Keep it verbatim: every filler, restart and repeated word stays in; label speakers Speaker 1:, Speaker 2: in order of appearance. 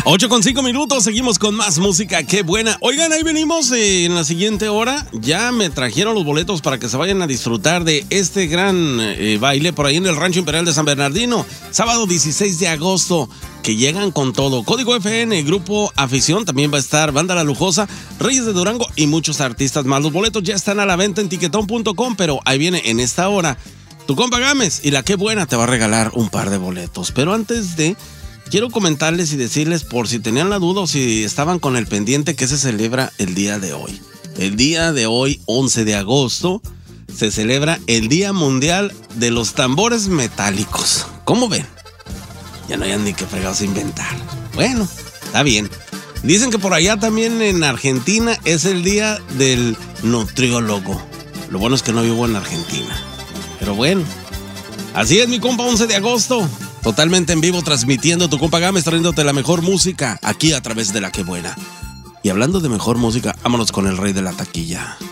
Speaker 1: ocho con cinco minutos, seguimos con más música, qué buena. Oigan, ahí venimos eh, en la siguiente hora. Ya me trajeron los boletos para que se vayan a disfrutar de este gran eh, baile por ahí en el Rancho Imperial de San Bernardino. Sábado dieciséis de agosto, que llegan con todo. Código F N, Grupo Afición, también va a estar Banda La Lujosa, Reyes de Durango y muchos artistas más. Los boletos ya están a la venta en tiquetón punto com, pero ahí viene en esta hora tu compa Gámez y la qué buena te va a regalar un par de boletos. Pero antes de... quiero comentarles y decirles, por si tenían la duda o si estaban con el pendiente, que se celebra el día de hoy. El día de hoy, once de agosto, se celebra el Día Mundial de los Tambores Metálicos. ¿Cómo ven? Ya no hayan ni qué fregados inventar. Bueno, está bien. Dicen que por allá también en Argentina es el Día del Nutriólogo. Lo bueno es que no vivo en Argentina. Pero bueno, así es mi compa, once de agosto. Totalmente en vivo, transmitiendo tu compa Gámez, trayéndote la mejor música aquí a través de La Que Buena. Y hablando de mejor música, vámonos con el rey de la taquilla.